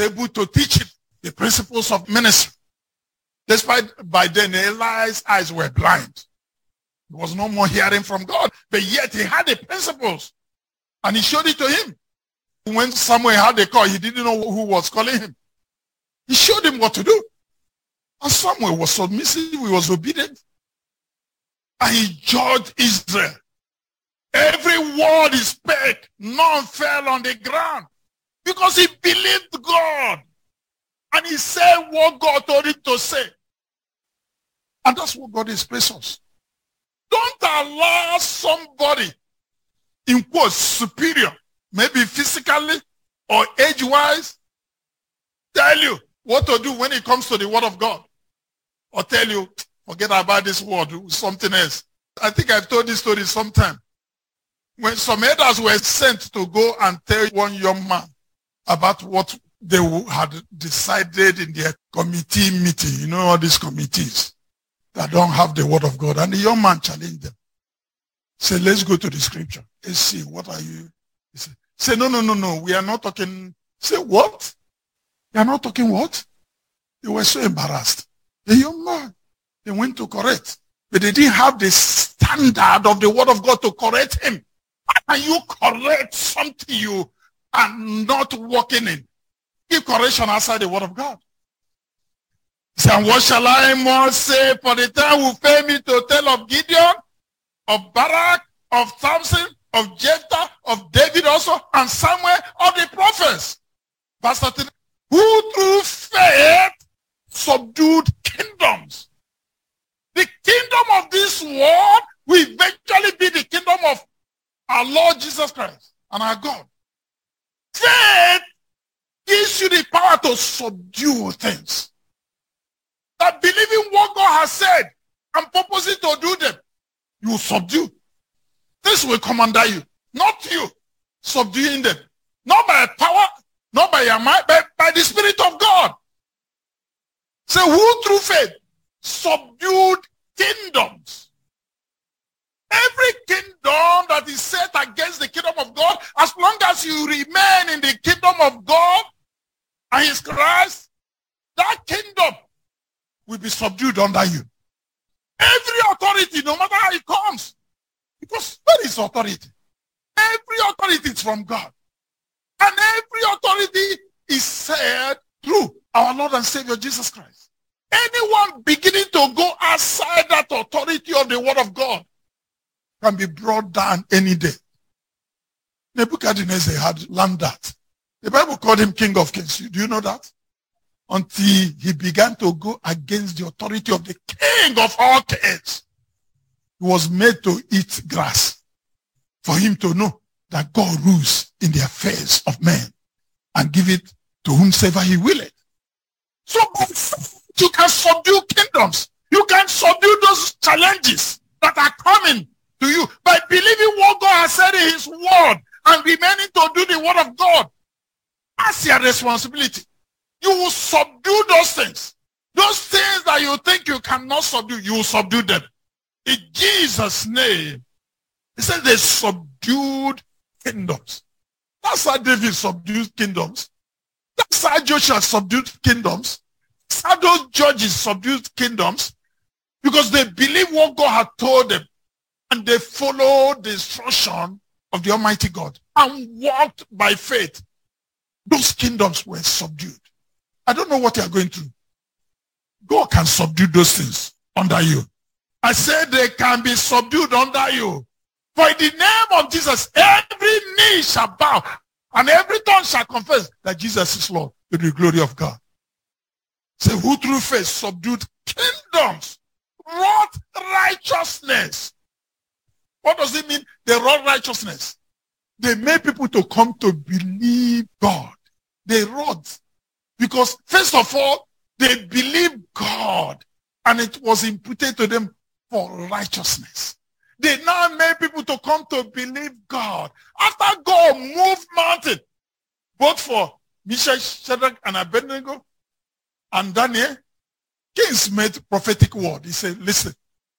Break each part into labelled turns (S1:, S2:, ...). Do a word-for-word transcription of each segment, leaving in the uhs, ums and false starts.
S1: able to teach him the principles of ministry. Despite by then Eli's eyes were blind. He was no more hearing from God, but yet he had the principles and he showed it to him. When Samuel had a call, he didn't know who was calling him. He showed him what to do. And Samuel was submissive, he was obedient. And he judged Israel. Every word he spake, none fell on the ground. Because he believed God. And he said what God told him to say. And that's what God expects us. Don't allow somebody, in quotes, superior, maybe physically or age-wise, tell you what to do when it comes to the word of God. Or tell you, forget about this word, something else. I think I've told this story sometime. When some elders were sent to go and tell one young man about what they had decided in their committee meeting, you know, all these committees that don't have the word of God. And the young man challenged them. Say, let's go to the scripture. Let's see, what are you? He said, say, no, no, no, no, we are not talking. Say, what? You are not talking what? They were so embarrassed. The young man, they went to correct. But they didn't have the standard of the word of God to correct him. How can you correct something you are not walking in? Give correction outside the word of God. He said, what shall I more say? For the time will fail me to tell of Gideon, of Barak, of Samson, of Jephthah, of David also, and Samuel, of the prophets. Verse thirteen, who through faith subdued kingdoms. The kingdom of this world will eventually be the kingdom of our Lord Jesus Christ and our God. Faith gives you the power to subdue things. That believing what God has said and purposing to do them, you will subdue. This will come under you, not you subduing them. Not by power, not by your mind, but by the Spirit of God. So who through faith subdued kingdoms? Every kingdom that is set against the kingdom of God, as long as you remain in the kingdom of God and his Christ, that kingdom will be subdued under you. Every authority, no matter how it comes, because where is authority? Every authority is from God. And every authority is said through our Lord and Savior Jesus Christ. Anyone beginning to go outside that authority of the word of God can be brought down any day. Nebuchadnezzar had learned that. The Bible called him King of Kings. Do you know that? Until he began to go against the authority of the King of all kings. He was made to eat grass for him to know that God rules in the affairs of men and give it to whomsoever he willeth. So you can subdue kingdoms. You can subdue those challenges that are coming to you by believing what God has said in his word and remaining to do the word of God. That's your responsibility. You will subdue those things. Those things that you think you cannot subdue, you will subdue them. In Jesus' name. He said they subdued kingdoms. That's how David subdued kingdoms. That's how Joshua subdued kingdoms. That's how those judges subdued kingdoms. Because they believe what God had told them. And they followed the instruction of the Almighty God. And walked by faith. Those kingdoms were subdued. I don't know what you are going through. God can subdue those things under you. I said they can be subdued under you. For in the name of Jesus, every knee shall bow and every tongue shall confess that Jesus is Lord to the glory of God. Say, who through faith subdued kingdoms, wrought righteousness. What does it mean? They wrought righteousness. They made people to come to believe God. They wrought. Because first of all, they believed God and it was imputed to them for righteousness. They now made people to come to believe God. After God moved mountain, both for Meshach, Shadrach, and Abednego, and Daniel, kings made prophetic word. He said, listen,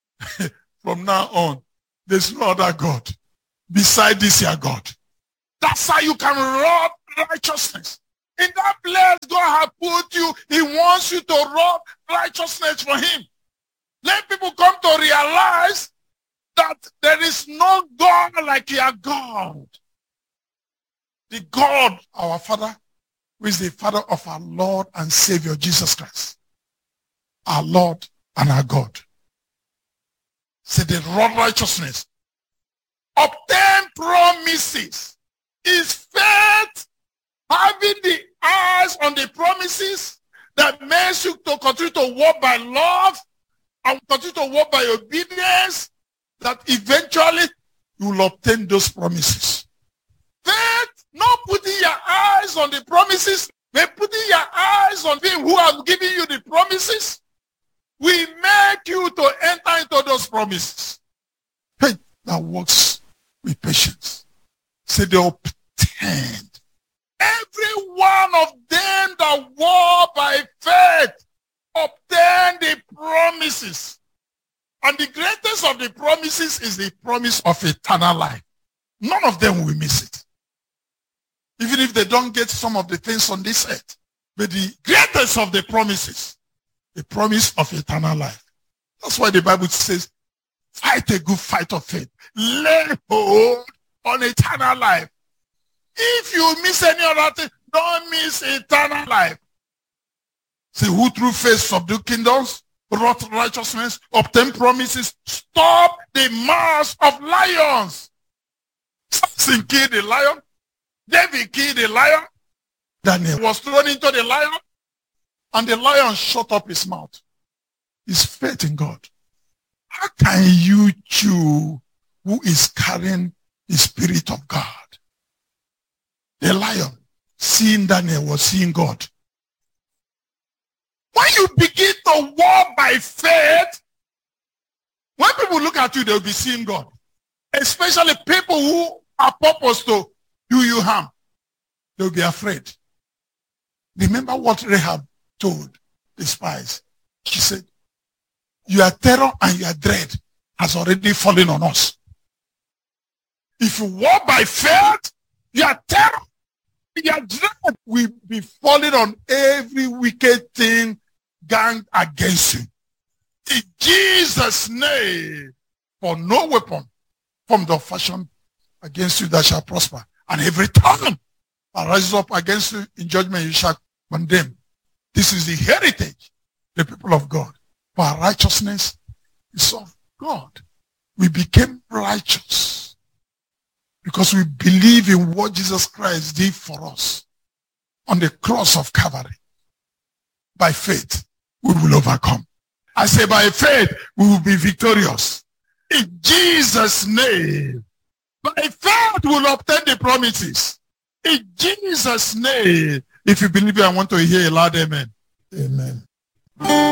S1: from now on, there's no other God beside this your God. That's how you can wrought righteousness. In that place God has put you, he wants you to run righteousness for him. Let people come to realize that there is no God like your God. The God, our Father, who is the Father of our Lord and Savior, Jesus Christ. Our Lord and our God. Say they run righteousness. Obtain promises. Is faith having the eyes on the promises that makes you to continue to walk by love and continue to walk by obedience, that eventually you will obtain those promises. Faith, not putting your eyes on the promises, but putting your eyes on him who has given you the promises, will make you to enter into those promises. Faith that works with patience. Say they obtained. Every one of them that walk by faith obtain the promises. And the greatest of the promises is the promise of eternal life. None of them will miss it. Even if they don't get some of the things on this earth. But the greatest of the promises, the promise of eternal life. That's why the Bible says, fight a good fight of faith. Lay hold on eternal life. If you miss any other thing, don't miss eternal life. Say, who through faith subdue kingdoms, wrought righteousness, obtain promises, stop the mouths of lions. Samson killed the lion. David killed the lion. Daniel was thrown into the lion. And the lion shut up his mouth. His faith in God. How can you chew who is carrying the Spirit of God? The lion, seeing Daniel, was seeing God. When you begin to walk by faith, when people look at you, they'll be seeing God. Especially people who are purposed to do you harm. They'll be afraid. Remember what Rahab told the spies. She said, your terror and your dread has already fallen on us. If you walk by faith, your terror, your dread will be falling on every wicked thing gang against you. In Jesus' name, for no weapon from the fashion against you that shall prosper. And every tongue that rises up against you in judgment you shall condemn. This is the heritage, the people of God. For our righteousness is of God. We became righteous because we believe in what Jesus Christ did for us on the cross of Calvary. By faith, we will overcome. I say by faith, we will be victorious. In Jesus' name, by faith, we will obtain the promises. In Jesus' name, if you believe it, I want to hear a loud amen. Amen.